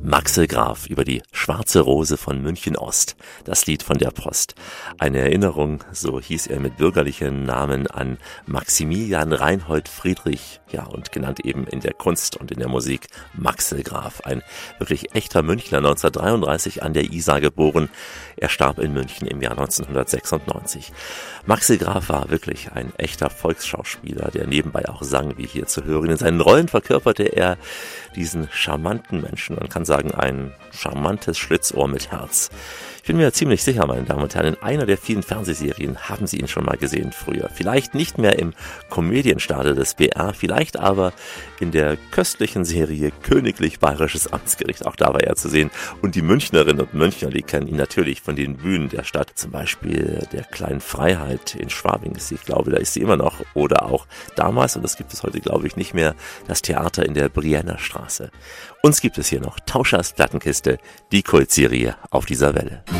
Maxel Graf über die Schwarze Rose von München Ost, das Lied von der Post. Eine Erinnerung, so hieß er mit bürgerlichen Namen, an Maximilian Reinhold Friedrich, ja, und genannt eben in der Kunst und in der Musik Maxel Graf. Ein wirklich echter Münchner, 1933 an der Isar geboren. Er starb in München im Jahr 1996. Maxel Graf war wirklich ein echter Volksschauspieler, der nebenbei auch sang, wie hier zu hören. In seinen Rollen verkörperte er diesen charmanten Menschen, man kann sagen, ein charmantes Schlitzohr mit Herz. Ich bin mir ziemlich sicher, meine Damen und Herren, in einer der vielen Fernsehserien haben Sie ihn schon mal gesehen früher. Vielleicht nicht mehr im Komödienstadel des BR, vielleicht aber in der köstlichen Serie Königlich Bayerisches Amtsgericht. Auch da war er zu sehen. Und die Münchnerinnen und Münchner, die kennen ihn natürlich von den Bühnen der Stadt. Zum Beispiel der Kleinen Freiheit in Schwabing ist sie, ich glaube, da ist sie immer noch. Oder auch damals, und das gibt es heute, glaube ich, nicht mehr, das Theater in der Brienner Straße. Uns gibt es hier noch Tauschers Plattenkiste, die Kultserie auf dieser Welle.